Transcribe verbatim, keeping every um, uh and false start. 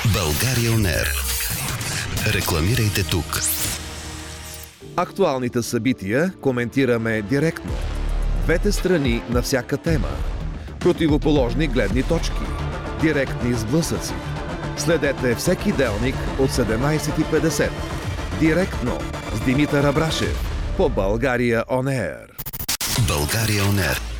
България он ер. Рекламирайте тук. Актуалните събития коментираме директно. Двете страни на всяка тема. Противоположни гледни точки. Директни сблъсъци. Следете всеки делник от седемнайсет и петдесет. Директно с Димитър Абрашев по България он ер. България он ер.